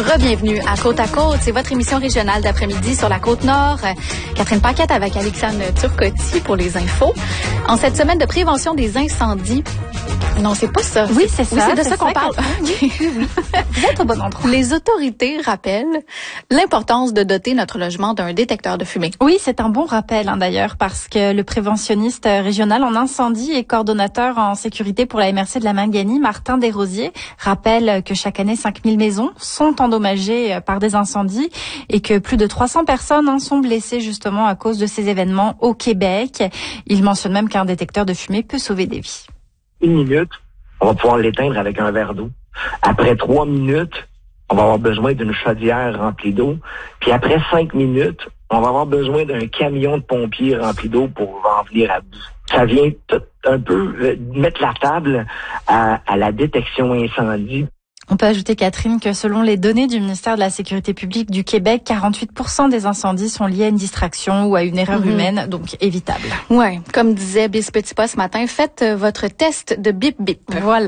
Bienvenue à Côte, c'est votre émission régionale d'après-midi sur la Côte-Nord. Catherine Paquette avec Alexandre Turcotti pour les infos. En cette semaine de prévention des incendies, non, c'est pas ça. Oui, c'est ça. Oui, c'est de ça qu'on parle. Oui. Vous êtes au bon endroit. Les autorités rappellent l'importance de doter notre logement d'un détecteur de fumée. Oui, c'est un bon rappel d'ailleurs, parce que le préventionniste régional en incendie et coordonnateur en sécurité pour la MRC de la Mangani, Martin Desrosiers, rappelle que chaque année 5000 maisons sont endommagées par des incendies et que plus de 300 personnes sont blessées justement à cause de ces événements au Québec. Il mentionne même qu'un détecteur de fumée peut sauver des vies. 1 minute, on va pouvoir l'éteindre avec un verre d'eau. Après 3 minutes, on va avoir besoin d'une chaudière remplie d'eau. Puis après 5 minutes, on va avoir besoin d'un camion de pompiers rempli d'eau pour en venir à bout. Ça vient tout un peu mettre la table à la détection incendie. On peut ajouter, Catherine, que selon les données du ministère de la Sécurité publique du Québec, 48% des incendies sont liés à une distraction ou à une erreur humaine, donc évitable. Ouais, comme disait Bis Petitpas ce matin, faites votre test de bip bip. Voilà.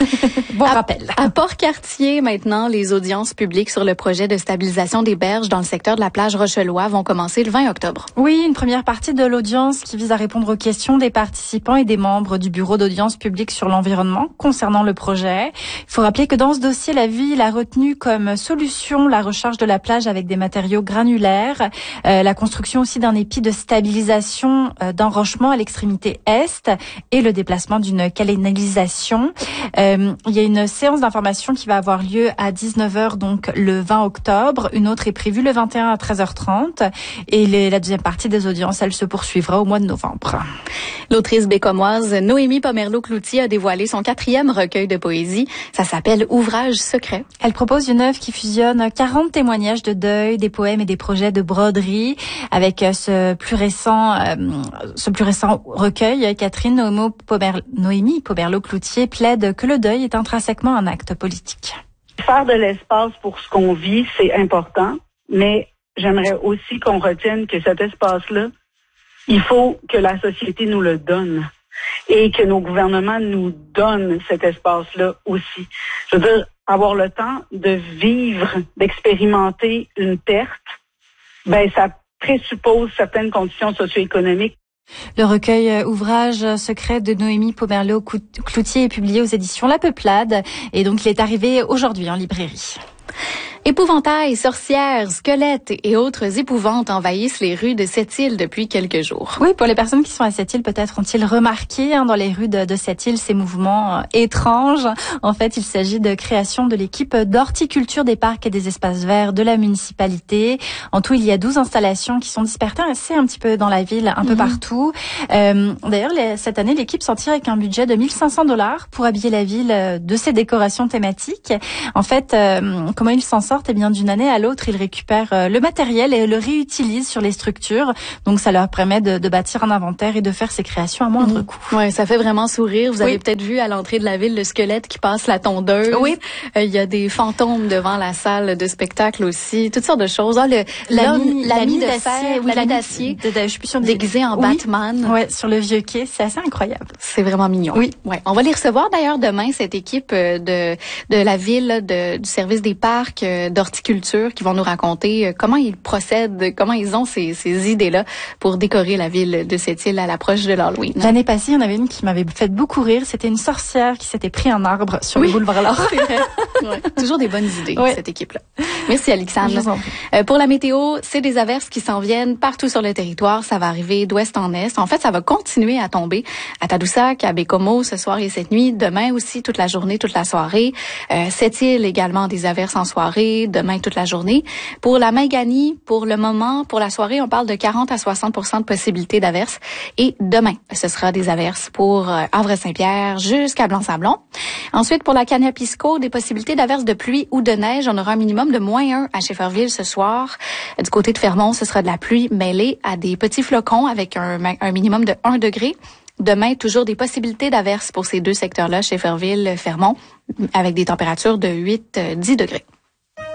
Bon rappel. À Port-Cartier, maintenant, les audiences publiques sur le projet de stabilisation des berges dans le secteur de la plage Rochelois vont commencer le 20 octobre. Oui, une première partie de l'audience qui vise à répondre aux questions des participants et des membres du bureau d'audience publique sur l'environnement concernant le projet. Il faut rappeler que dans ce dossier, la ville a retenu comme solution la recharge de la plage avec des matériaux granulaires, la construction aussi d'un épi de stabilisation d'enrochement à l'extrémité est et le déplacement d'une canalisation. Il y a une séance d'information qui va avoir lieu à 19h donc le 20 octobre. Une autre est prévue le 21 à 13h30 et la deuxième partie des audiences, elle se poursuivra au mois de novembre. L'autrice bécomoise Noémie Pomerleau-Cloutier a dévoilé son 4e recueil de poésie. Ça s'appelle Ouvrage secret. Elle propose une œuvre qui fusionne 40 témoignages de deuil, des poèmes et des projets de broderie. Avec ce plus récent recueil, Catherine Noémie Pomerleau-Cloutier plaide que le deuil est intrinsèquement un acte politique. Faire de l'espace pour ce qu'on vit, c'est important, mais j'aimerais aussi qu'on retienne que cet espace-là, il faut que la société nous le donne et que nos gouvernements nous donnent cet espace-là aussi. Je veux dire, avoir le temps de vivre, d'expérimenter une perte, ça présuppose certaines conditions socio-économiques. Le recueil Ouvrage secret de Noémie Pomerleau-Cloutier est publié aux éditions La Peuplade et donc il est arrivé aujourd'hui en librairie. Épouvantails, sorcières, squelettes et autres épouvantes envahissent les rues de Sept-Îles depuis quelques jours. Oui, pour les personnes qui sont à Sept-Îles, peut-être ont-ils remarqué dans les rues de Sept-Îles ces mouvements étranges. En fait, il s'agit de création de l'équipe d'horticulture des parcs et des espaces verts de la municipalité. En tout, il y a 12 installations qui sont dispersées un petit peu dans la ville, un peu partout. D'ailleurs, cette année, l'équipe s'en tire avec un budget de $1 500 pour habiller la ville de ses décorations thématiques. En fait, comment ils s'en sortent? Eh bien, d'une année à l'autre, ils récupèrent le matériel et le réutilisent sur les structures. Donc, ça leur permet de bâtir un inventaire et de faire ces créations à moindre coût. Ouais, ça fait vraiment sourire. Vous avez peut-être vu à l'entrée de la ville le squelette qui passe la tondeuse. Oui. Il y a des fantômes devant la salle de spectacle aussi. Toutes sortes de choses. L'ami d'acier, l'ami d'acier, déguisé en Batman. Ouais, sur le vieux quai. C'est assez incroyable. C'est vraiment mignon. Oui. Ouais. On va les recevoir d'ailleurs demain, cette équipe de la ville, du service des parcs, d'horticulture qui vont nous raconter comment ils procèdent, comment ils ont ces idées-là pour décorer la ville de Sept-Îles à l'approche de l'Halloween. L'année passée, il y en avait une qui m'avait fait beaucoup rire. C'était une sorcière qui s'était pris un arbre sur le boulevard Laure. Ouais. Toujours des bonnes idées, cette équipe-là. Merci, Alexandre. Pour la météo, c'est des averses qui s'en viennent partout sur le territoire. Ça va arriver d'ouest en est. En fait, ça va continuer à tomber à Tadoussac, à Bécomo ce soir et cette nuit. Demain aussi, toute la journée, toute la soirée. Sept-Îles également, des averses en soirée. Demain toute la journée. Pour la Mangani, pour le moment, pour la soirée, on parle de 40 à 60% de possibilités d'averses. Et demain, ce sera des averses pour Havre-Saint-Pierre jusqu'à Blanc-Sablon. Ensuite, pour la Canapisco, des possibilités d'averses de pluie ou de neige. On aura un minimum de -1 à Schefferville ce soir. Du côté de Fermont, ce sera de la pluie mêlée à des petits flocons avec un minimum de 1 degré. Demain, toujours des possibilités d'averses pour ces deux secteurs-là, Schefferville, Fermont, avec des températures de 8-10 degrés.